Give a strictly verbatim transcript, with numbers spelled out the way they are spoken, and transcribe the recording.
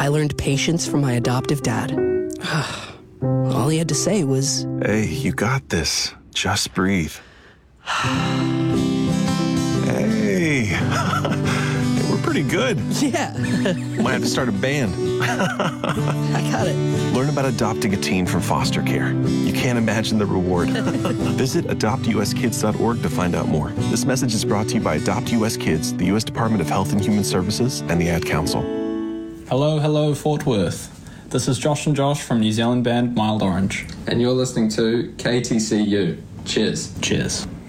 I learned patience from my adoptive dad. All he had to say was, "Hey, you got this. Just breathe." Hey. We're pretty good. Yeah. Might have to start a band. I got it. Learn about adopting a teen from foster care. You can't imagine the reward. Visit adopt u s kids dot org to find out more. This message is brought to you by Adopt U S Kids, the U S Department of Health and Human Services, and the Ad Council. Hello, hello, Fort Worth. This is Josh and Josh from New Zealand band Mild Orange. And you're listening to K T C U. Cheers. Cheers.